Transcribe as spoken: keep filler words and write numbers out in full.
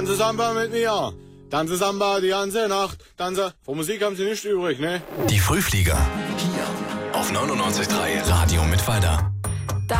Tanze Samba mit mir. Tanze Samba die ganze Nacht. Tanze. Von Musik haben sie nicht übrig, ne? Die Frühflieger. Hier auf neunundneunzig Komma drei Radio Mittweida.